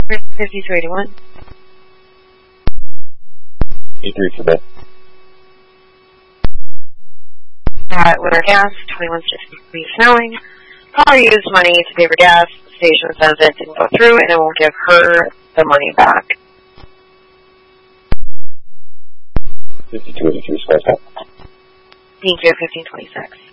5281. 83 for bed. Winter Gas, 2163 snowing. Caller used money to pay for gas. The station says it didn't go through and it won't give her the money back. 5283 Skytech. Thank you, 1526.